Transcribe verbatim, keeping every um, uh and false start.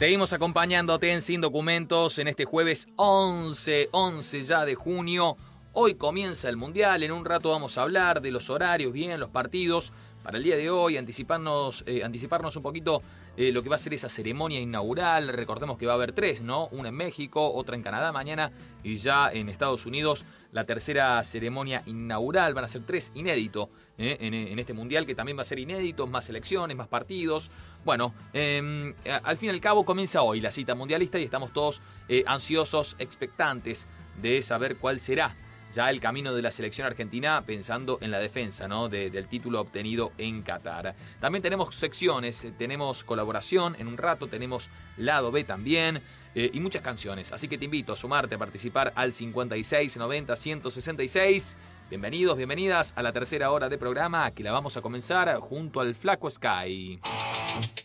Seguimos acompañándote en Sin Documentos en este jueves once, once ya de junio. Hoy comienza el Mundial, en un rato vamos a hablar de los horarios, bien, los partidos para el día de hoy, anticiparnos, eh, anticiparnos un poquito eh, lo que va a ser esa ceremonia inaugural. Recordemos que va a haber tres, ¿no? Una en México, otra en Canadá mañana y ya en Estados Unidos la tercera ceremonia inaugural. Van a ser tres inédito eh, en, en este Mundial, que también va a ser inédito, más selecciones, más partidos. Bueno, eh, al fin y al cabo comienza hoy la cita mundialista y estamos todos eh, ansiosos, expectantes de saber cuál será ya el camino de la selección argentina, pensando en la defensa, ¿no? de, del título obtenido en Qatar. También tenemos secciones, tenemos colaboración en un rato, tenemos lado B también eh, y muchas canciones. Así que te invito a sumarte, a participar al cincuenta y seis noventa ciento sesenta y seis. Bienvenidos, bienvenidas a la tercera hora de programa, que la vamos a comenzar junto al Flaco Sky.